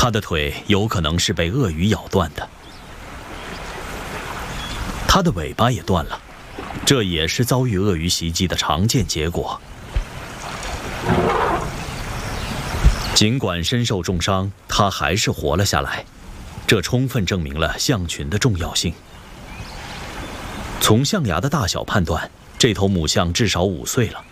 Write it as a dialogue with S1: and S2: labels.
S1: 它的腿有可能是被鳄鱼咬断的，它的尾巴也断了，这也是遭遇鳄鱼袭击的常见结果。尽管身受重伤，它还是活了下来，这充分证明了象群的重要性。从象牙的大小判断，这头母象至少5岁了。